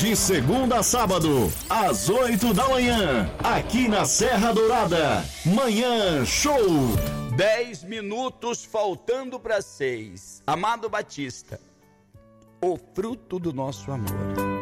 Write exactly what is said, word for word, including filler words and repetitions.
De segunda a sábado, às oito da manhã, aqui na Serra Dourada. Manhã Show. Dez minutos faltando para seis. Amado Batista, o fruto do nosso amor.